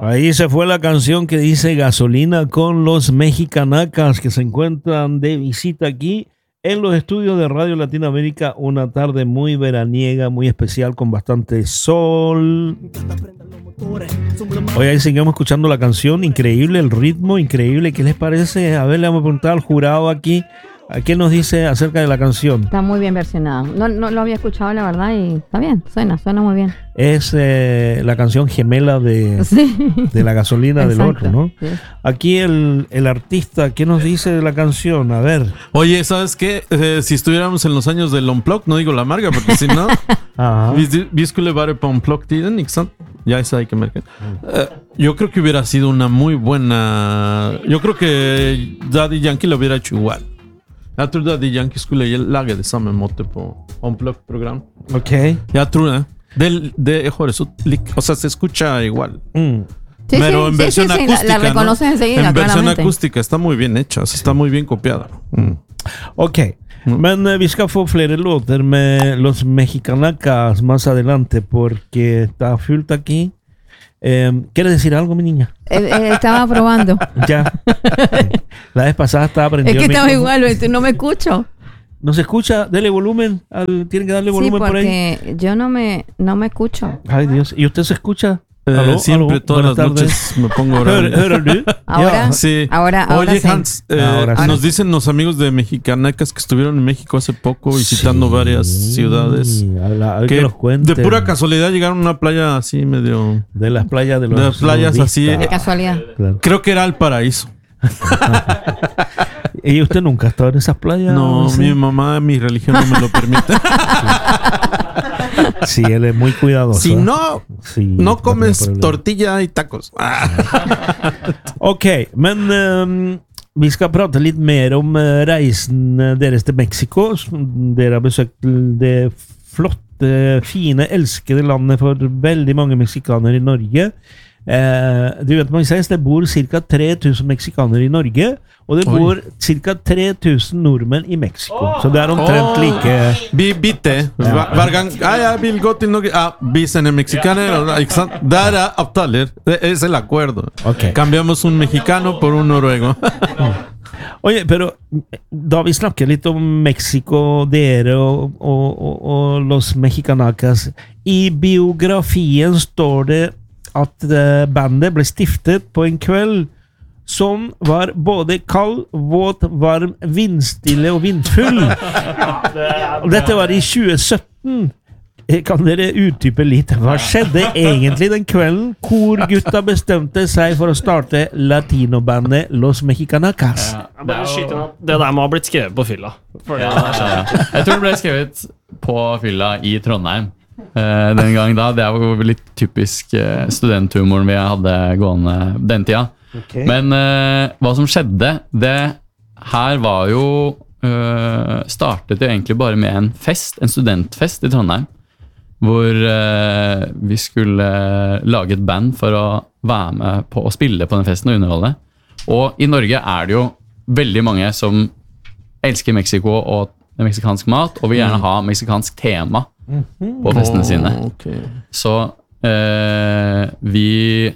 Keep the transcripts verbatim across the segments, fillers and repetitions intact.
Ahí se fue la canción que dice Gasolina con los Mexicanacas que se encuentran de visita aquí en los estudios de Radio Latinoamérica. Una tarde muy veraniega, muy especial con bastante sol. Hoy ahí seguimos escuchando la canción, increíble el ritmo, increíble. ¿Qué les parece? A ver, le vamos a preguntar al jurado aquí. ¿A qué nos dice acerca de la canción? Está muy bien versionado. No, no lo había escuchado, la verdad, y está bien, suena, suena muy bien. Es eh, la canción gemela de, sí. de la gasolina del otro, ¿no? Sí. Aquí el, el artista, ¿qué nos dice de la canción? A ver. Oye, ¿sabes qué? Eh, si estuviéramos en los años del Unplugged, no digo la marca, porque si no... vi, vi skulle være på Unplugged-tiden, ikke sant? Jeg sa ikke merken. Uh, yo creo que hubiera sido una muy buena... Yo creo que Daddy Yankee lo hubiera hecho igual. Jeg tror Daddy Yankee skulle lage det samme måte på Unplugged-program. Ok. Jeg tror det. Det, det høres ut lik... O sea, se escucha igual. Mm. Sí, Pero sí, en sí, versión sí, sí, acústica, la, la reconoces ¿no? enseguida, En versión claramente. acústica está muy bien hecha, sí. Está muy bien copiada. Mm. Ok, men eh, vi ska få flere låter med Los Mexicanacas más adelante porque está fullt aquí. Eh, ¿Quieres decir algo, mi niña? Eh, eh, estaba probando. Ya. La vez pasada estaba Es prendido que el estaba micrófono. igual, no me escucho. ¿No se escucha? Dele volumen. Al, tienen que darle Sí, volumen por ahí. porque yo no me, no me escucho. Ay, Dios. ¿Y usted se escucha? Eh, ¿Aló? siempre, ¿Aló? todas las Buenas tardes. noches me pongo a ¿Hör, orar. ¿Hörer du? Ahora, Ja. Sí. ahora, ahora Oye, sí. Hans, eh, Ahora sí. nos dicen los amigos de Mexicanacas que estuvieron en México hace poco visitando Sí. varias ciudades. A la- a ver Que que nos cuenten. de pura casualidad llegaron a una playa así medio... De las playas de los De las playas así, nudistas. De casualidad. Claro. Creo que era el paraíso. ¿Y usted nunca ha estado en esas playas? No, ¿Sí? mi mamá, mi religión no me lo permite. Sí, él es muy cuidadoso. Si no, Sí, no comes problema. tortilla y tacos. Ok, men um, vi skal prate litt mer om uh, reisen deres til Mexico. Dere har besøkt det flotte, fine, elskede landet for veldig mange meksikanere i Norge. Eh, du vet, Moises, det bor ca. tre tusen meksikanere i Norge, og det Oi. bor ca. tre tusen nordmenn i Mexico. Så det er omtrent like. Vi bytter. Hver, hver gang ah, jeg vil gå til Norge ah, Vi sender meksikaner. Ikke sant? Der er avtaler. Det er el acuerdo. Ok. Cambiamos un mexicano por un noruego. Oye, pero da vi snakker litt om Mexico, dere og, og, og, og Los Mexicanacas. I biografien står det at eh, bandet ble stiftet på en kveld som var både kald, våt, varm, vindstille og vindfull. Og dette var i tjue sytten. Eh, Kan dere utdype litt? Hva skjedde egentlig den kvelden? Korgutta bestemte seg for å starte latinobandet Los Mexicanacas. Jeg bare skyter inn at det der må ha blitt skrevet på fylla. For det Ja, ja. Jeg tror det ble skrevet på fylla i Trondheim eh, den gang da. Det var jo litt typisk eh, studenthumoren vi hadde gående den tida. Okay. Men eh, hva som skjedde, det her var jo eh, startet jo egentlig bare med en fest, en studentfest i Trondheim, hvor eh, vi skulle lage et band for å være med på å spille på den festen og underholde. Og i Norge er det jo veldig mange som elsker Mexico og meksikansk mat, og vil gjerne ha meksikansk tema på festene sine. Okay. Så eh, vi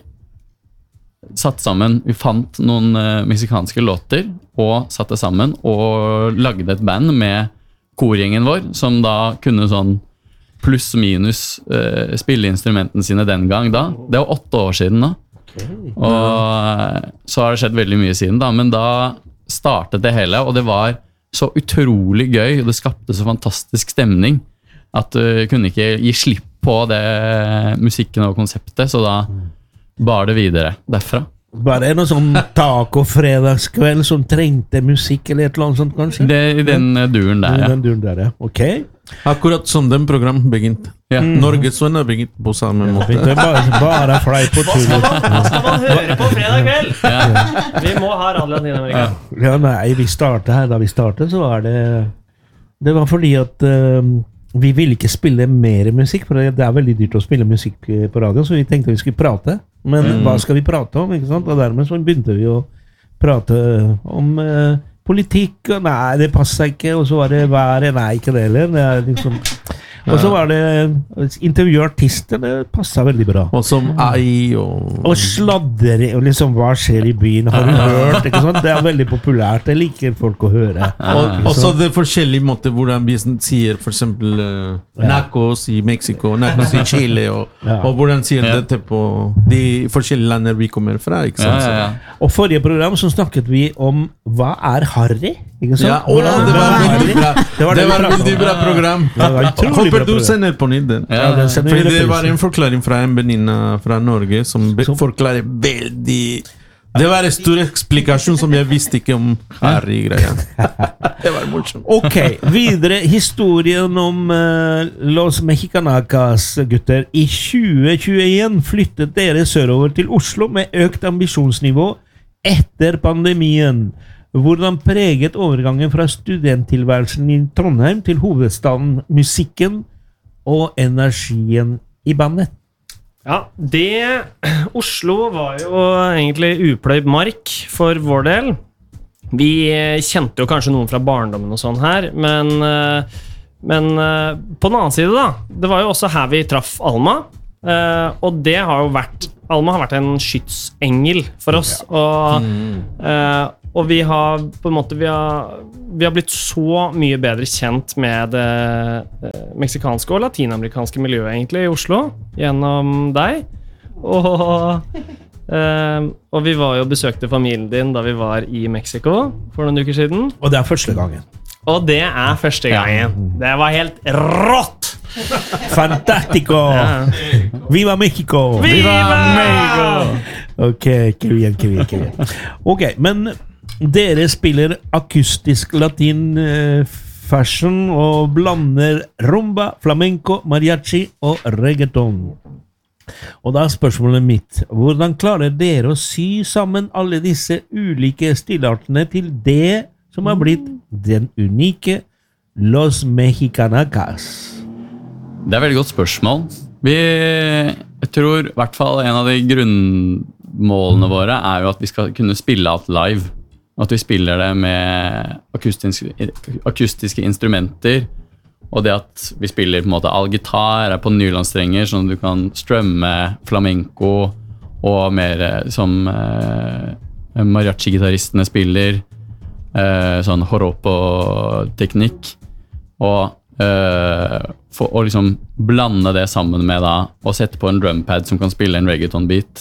satt sammen, vi fant noen eh, meksikanske låter og satte sammen og lagde et band med korgjengen vår, som da kunne sånn pluss minus eh, spille instrumentene sine den gang da. Det var åtte år siden da. Og eh, så har det skjedd veldig mye siden da, men da startet det hele, og det var så utrolig gøy, og det skapte så fantastisk stemning at du kunne ikke gi slipp på det musikken og konseptet, så da bar det videre derfra. Var det noe sånn taco-fredagskveld som trengte musikk eller et eller annet sånt, kanskje? Det i den eh, duren der, ja. Den duren der, ja. Ok. Akkurat som den program begynte. Ja. Norges venner begynte på samme måte. Det er bare, bare fleip på Hva skal tull. man, hva skal man høre på fredag kveld? Ja. Vi må ha Radio Latinamerika. Ja, nei, vi startet her. Da vi startet, så var det Det var fordi at eh, vi ville ikke spille mer musikk, for det er veldig dyrt å spille musikk på radio, så vi tenkte vi skulle prate. Men Mm. hva skal vi prate om, ikke sant? Og dermed så begynte vi å prate om eh, politikk, og nei, det passet ikke, og så var det været, nei, ikke det heller. Det er liksom... Och så var det intervjua artister, det passar väldigt bra. Og som ei og Og sladder og liksom hva skjer i byen, har du hørt? Ikke sant? Det er veldig populært, det liker folk å høre. Og, og så det forskjellige måter hvordan vi sier for eksempel uh, Nacos i Mexico, Nacos i Chile, og, Ja. og hvordan sier Ja. dette på de forskjellige lander vi kommer fra, ikke sant? Ja, ja, ja. Og forrige program så snakket vi om hva er Harry? Ikke sant? Ja, å, det var Hva er veldig bra. Det var det Det vi var pratet om. veldig bra program. Det var utrolig bra Håper du program. sender på nytt den. Ja, den sender vi Fordi det reprise. var en forklaring fra en venninne fra Norge som be- Som- forklarer veldig. Det var en stor eksplikasjon som jeg visste ikke om Harry-greia. Det var morsomt. Ok, videre historien om eh, Los Mexicanacas, gutter. I tjue tjueen flyttet dere sørover til Oslo med økt ambisjonsnivå etter pandemien. Hvordan preget overgangen fra studenttilværelsen i Trondheim til hovedstaden musikken og energien i bandet? Ja, det Oslo var jo egentlig upløyd mark for vår del. Vi kjente jo kanskje noen fra barndommen og sånn her, men, eh, men eh, på den annen side da, det var jo også her vi traff Alma, eh, og det har jo vært, Alma har vært en skytsengel for oss, og, eh, og vi har på en måte, vi har, vi har blitt så mye bedre kjent med det eh, meksikanske og latinamerikanske miljøet egentlig i Oslo, gjennom deg, og... Uh, og vi var jo besøkte familien din da vi var i Mexico for noen uker siden. Og det er første gangen. Og det er første gangen. Det var helt rått! Fantastico! Ja. Viva Mexico! Mexico! Ok, que bien, que bien, que bien. Ok, men dere spiller akustisk latin eh, fashion og blander rumba, flamenco, mariachi og reggaeton. Og da er spørsmålet mitt, hvordan klarer dere å sy sammen alle disse ulike stilartene til det som har blitt den unike Los Mexicanacas? Det er et veldig godt spørsmål. Vi, jeg tror i hvert fall en av de grunnmålene våre er jo at vi skal kunne spille alt live. At vi spiller det med akustiske, akustiske instrumenter. Og det at vi spiller på en måte all gitar er på nylonstrenger, sånn at du kan strømme flamenco og mer som eh, mariachi-gitaristene spiller, eh, sånn joropo-teknikk, og, eh, for å liksom blande det sammen med da, og sette på en drumpad som kan spille en reggaeton-beat.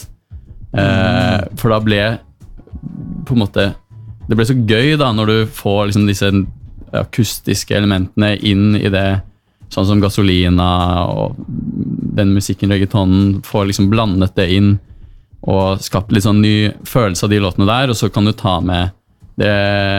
Eh, for da ble på en måte, det ble så gøy da, når du får liksom disse akustiske elementene inn i det, sånn som Gasolina og den musikken, reggaetonen, får liksom blandet det inn og skapt litt sånn ny følelse av de låtene der, og så kan du ta med det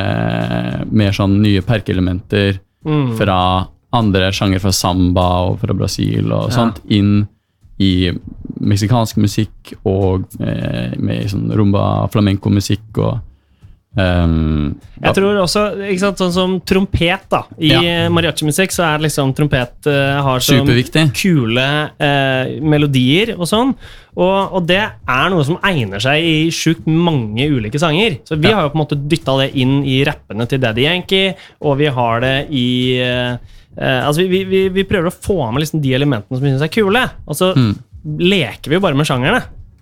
mer sånn nye perkelementer Mm. fra andre sjanger, fra samba og fra Brasil og sånt, inn i meksikansk musikk og eh, med sånn rumba, flamenco-musikk og Um, Jeg tror også, ikke sant, sånn som trompet da, i Ja. mariachi-musikk så er liksom trompet uh, har så Superviktig. kule uh, melodier og sånn, og, og det er noe som egner seg i sjukt mange ulike sanger, så vi Ja. har jo på en måte dyttet det inn i rappene til Daddy Yankee, og vi har det i uh, uh, altså vi, vi, vi prøver å få med liksom de elementene som vi synes er kule, og så Mm. leker vi jo bare med sjangerne.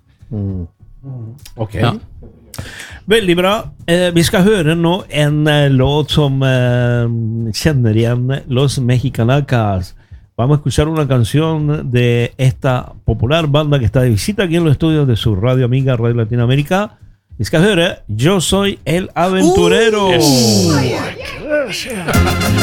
Ok. Ja. Veldig bra. Eh, vi skal høre nå en eh, låt som eh, kjenner igjen Los Mexicanacas. Vamos a escuchar una canción de esta popular banda que está de visita aquí en los estudios de su radio amiga Radio Latinoamérica. Vi skal høre Yo Soy El Aventurero. Yes.